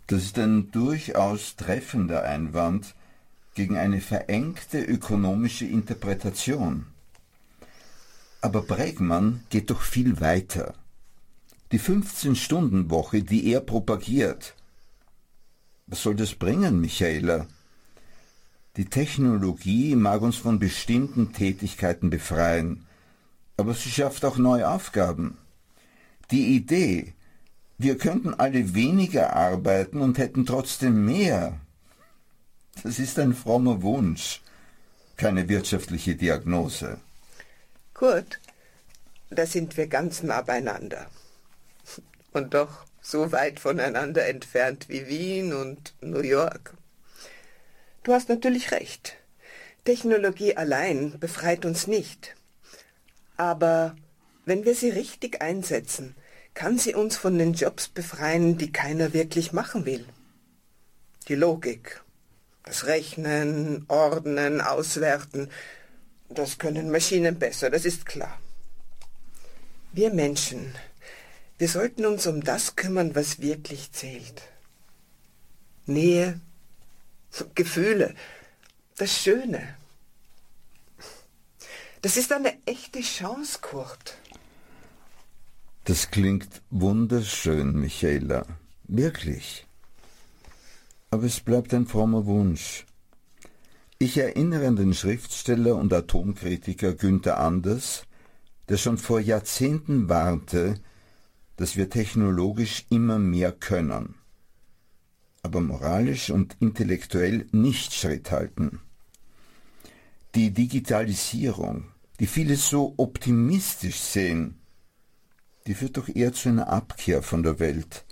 Das ist ein durchaus treffender Einwand gegen eine verengte ökonomische Interpretation. Aber Bregmann geht doch viel weiter. Die 15-Stunden-Woche, die er propagiert. Was soll das bringen, Michaela? Die Technologie mag uns von bestimmten Tätigkeiten befreien, aber sie schafft auch neue Aufgaben. Die Idee, wir könnten alle weniger arbeiten und hätten trotzdem mehr, das ist ein frommer Wunsch, keine wirtschaftliche Diagnose. Kurt, da sind wir ganz nah beieinander. Und doch so weit voneinander entfernt wie Wien und New York. Du hast natürlich recht. Technologie allein befreit uns nicht. Aber wenn wir sie richtig einsetzen, kann sie uns von den Jobs befreien, die keiner wirklich machen will. Die Logik, das Rechnen, Ordnen, Auswerten, das können Maschinen besser, das ist klar. Wir Menschen, wir sollten uns um das kümmern, was wirklich zählt. Nähe, Gefühle, das Schöne. Das ist eine echte Chance, Kurt. Das klingt wunderschön, Michaela. Wirklich. Aber es bleibt ein frommer Wunsch. Ich erinnere an den Schriftsteller und Atomkritiker Günther Anders, der schon vor Jahrzehnten warnte, dass wir technologisch immer mehr können, aber moralisch und intellektuell nicht Schritt halten. Die Digitalisierung, die viele so optimistisch sehen, die führt doch eher zu einer Abkehr von der Welt,